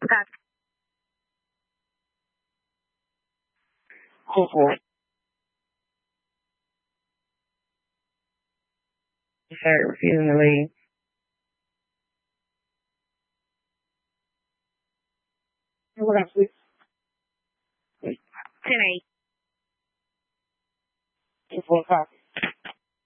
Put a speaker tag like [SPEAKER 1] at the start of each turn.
[SPEAKER 1] Okay.
[SPEAKER 2] Go for it. Start refusing to leave. What else, please?
[SPEAKER 1] 10-8.
[SPEAKER 2] 245.